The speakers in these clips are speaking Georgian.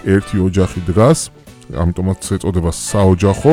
ერთი ოჯახი დგას, ამიტომაც ეწოდება საოჯახო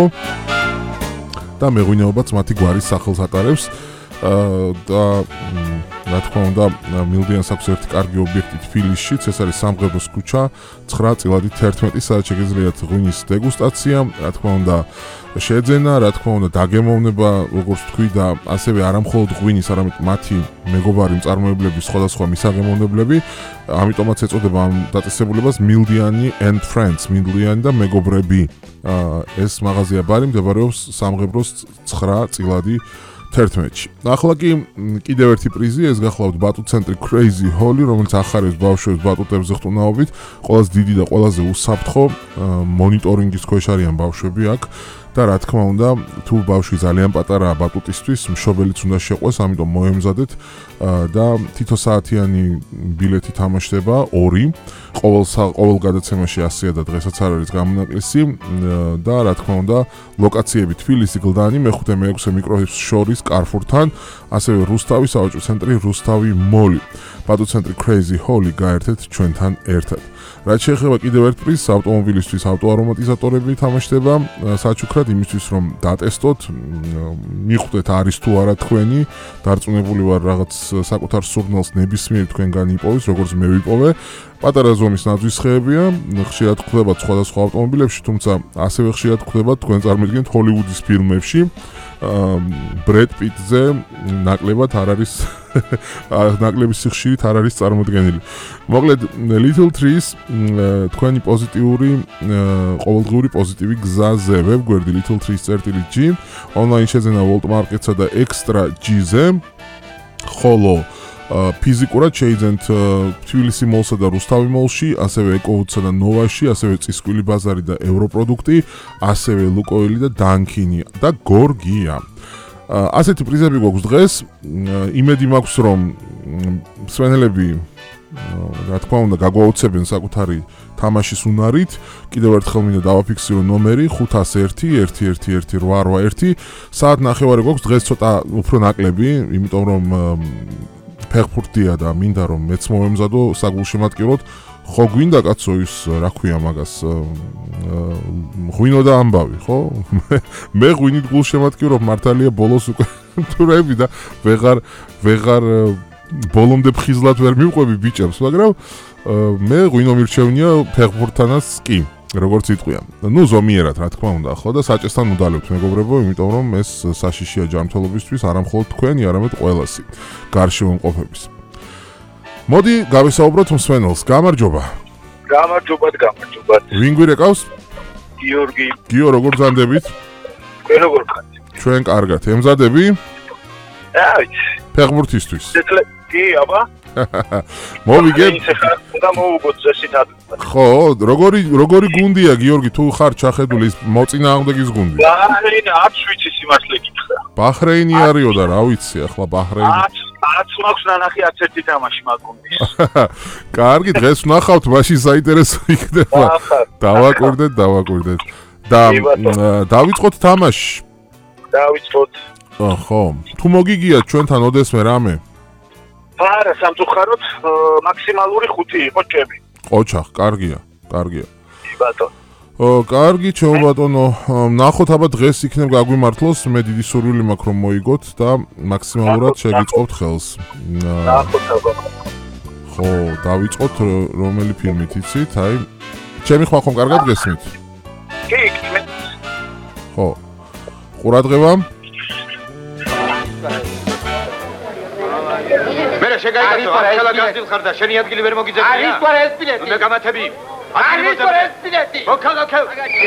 და მეღვინეობაც მათი გვარის სახელს ატარებს და რა თქმა უნდა მილდიანს აქვს ერთი კარგი ობიექტი თბილისშიც, ეს არის სამღეროს ქუჩა 9 წილადი 11, სადაც შეგიძლიათ ღვინის დეგუსტაცია, რა თქმა უნდა შეძენა, რა თქმა უნდა დაგემოვნება, როგორც თქვი და ასევე არამხოლოდ ღვინის, არამედ მათი მეგობარი მწარმოებლების სხვადასხვა მისაღებონებლები, ამიტომაც ეწოდება ამ დაწესებულებას მილდიანი and friends, მილდიანი და მეგობრები. ეს მაღაზია ბარი მდებარეობს სამღეროს 9 წილადი 11-ში. ახლა კი კიდევ ერთი პრიზი, ეს გახლავთ ბატუტ ცენტრი Crazy Holly, რომელიც ახარებს ბავშვებს ბატუტებზე ხტუნაობით, ყველაზე დიდი და ყველაზე უსაფრთხო მონიტორინგის ქვეშ არიან ბავშვები აქ. და რა თქმა უნდა, თუ ბავშვი ძალიან პატარაა ბატუტისთვის, მშობელიც უნდა შეყვეს, ამიტომ მოემზადეთ და თითო საათიანი ბილეთი თამაშდება 2. ყოველ გადაცემაში 100 და დღესაც არ არის გამონაკლისი და რა თქმა უნდა, ლოკაციები თბილისი, გლდანი, მე-5 მე-6 მიკროების შორის კარფურთან, ასევე რუსთავი საავაჭრო ცენტრი, რუსთავი მოლი. ბატუტ ცენტრი Crazy Holly გაერთეთ ჩვენთან ერთად. რაც შეეხება კიდევ ერთ პრიზს, ავტომობილისთვის ავტოარომატიზატორები თამაშდება საჩუქრად იმისთვის რომ დატესტოთ, მიხვდეთ არის თუ არა თქვენი, დარწმუნებული ვარ რაღაც საკუთარ სურნელს ნებისმიერ თქვენგან იპოვის, როგორც მე ვიპოვე. პატარა ზომის ნაძვის ხეებია, ხშირად გვხვდებათ სხვადასხვა ავტომობილებში, თუმცა ასევე ხშირად გვხვდებათ თქვენ წარმოგიდგენთ ჰოლივუდის ფილმებში. ბრედ პიტზე ნაკლებად არ არის ნაკლების სიხშირით არ არის წარმოდგენილი. მოკლედ Little Trees თქვენი პოზიტიური ყოველდღიური პოზიტივი გზაზე ვებგვერდი littletrees.g ონლაინ შეძენა World Market-სა და Extra G-ზე ხოლო ფიზიკურად შეიძენთ თბილისი მოლსა და რუსთავი მოლში, ასევე ეკოუთსა და ნოვაში, ასევე წისკვილი ბაზარი და ევროპროდუქტი, ასევე ლუკოილი და დანკინი და გორგია. ასეთი პრიზები გვაქვს დღეს. იმედი მაქვს რომ მსმენელები რა თქმა უნდა გაგვაოცებენ საკუთარი თამაშის უნარით. კიდევ ერთხელ მინდა დავაფიქსირო ნომერი 501-111-881. საათ ნახევარი გვაქვს დღეს ცოტა უფრო ნაკლები, იმიტომ რომ ფეხბურთია და მინდა რომ მეც მომემზადო საგულშემატკივროდ. ხო გვინდა კაცო ის რა ქვია მაგას ღვინო და ამბავი, ხო? მე ღვინით გულშემატკივრობ, მართალია ბოლოს უკვე თურები და ვეღარ ბოლომდე ფხიზლად ვერ მივყვები ბიჭებს, მაგრამ მე ღვინო მირჩევნია ფეხბურთთანაც კი. როგორც იტყვია. ნუ ზომიერად რა თქმა უნდა, ხო და საჭესთან უდალებთ მეგობრებო, იმიტომ რომ ეს საშიშია ჯანმრთელობისთვის, არამხოლოდ თქვენი, არამედ ყველასი გარშემოყოფების. მოდი გავესაუბროთ მსმენელს. გამარჯობა. გამარჯობათ. ვინ გვირეკავს? გიორგი. გიო, როგორ ბრძანდებით? როგორ ხართ? ჩვენ კარგად. ემზადები? ფეხბურთისთვის. კი, აბა. მოვიგებ. და მოუგოთ წესით. ხო, როგორი გუნდია გიორგი, თუ ხარ ჩახედული ის მოწინააღმდეგის გუნდი? ბაჰრეინი არც ვიცი სიმართლე გითხრა. ბაჰრეინი არისო და რა ვიცი, ახლა ბაჰრეინი. არც მაქვს ნანახი არც ერთი თამაში მაგუნდის. კარგი, დღეს ვნახავთ, მაშინ საინტერესო იქნება. დავაკვირდეთ. და დავიწყოთ თამაში. დავიწყოთ. ხო, თუ მოგიგიათ ჩვენთან ოდესმე რამე? არა, სამწუხაროდ მაქსიმალური 5 იყო ჩემი. ოჩახ, კარგია. ბატონო. კარგი, ჩემო ბატონო, ნახოთ აბა დღეს იქნებ გაგვიმართლოს, მე დიდი სურვილი მაქვს რომ მოიგოთ და მაქსიმალურად შეგიწყობთ ხელს. ნახოთ აბა. ხო, დავიწყოთ რომელი ფილმით იცით? აი, ჩემი ხმა ხომ კარგად გესმით? კი, მე. ხო. ყურადღება. მერე შეგაიგო, ახლა გასდილ ხარ და შენი ადგილი ვერ მოგიძებია. არის თუ არა ეს ბილეთი? უნდა გამათები. არის თუ არა ეს ბილეთი? მოქალაქე.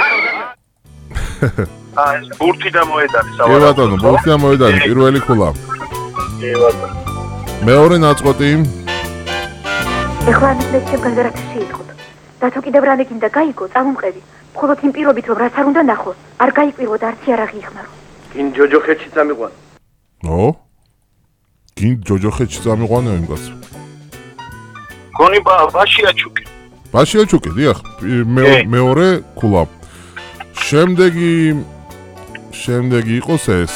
ბურთი და მოედანი კი ბატონო, ბურთი და მოედანი, პირველი ქულა. კი ბატონო. მეორე ნაწყვეტი. ეხლა ამის მეცემ განზარაფი შეიტყოთ. და თუ კიდევ რამე გინდა გაიგო, წამომყევი. მხოლოდ იმ პირობით რომ რაც არ უნდა ნახოს, არ გაიკვირვო და არც იარაღი იხმარო. გინ ჯოჯოხეთში წამიყვან. გინ ჯოჯოხეთში წამიყვანო იმ კაცს. გონი ბაშიაჩუკი. ბაშიაჩუკი, დიახ, მეორე ქულა. შემდეგი იყოს ეს.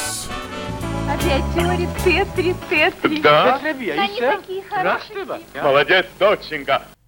Да? Молодец, доченька.